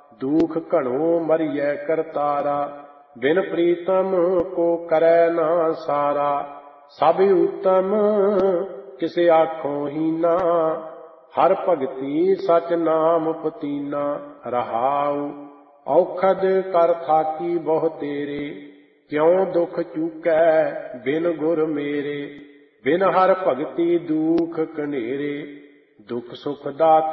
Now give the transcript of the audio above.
दुख घणो मरिय करतारा। बिन प्रीतम को करै ना सारा। सब उत्तम किसे आखों हीना। हर भगति सच नाम पतीना। रहाऊ औखद कर थाकी बहु तेरे। क्यों दुख चूकै बिन गुर मेरे। बिन हर भगति दुख कनेरे। दुख सुख दाता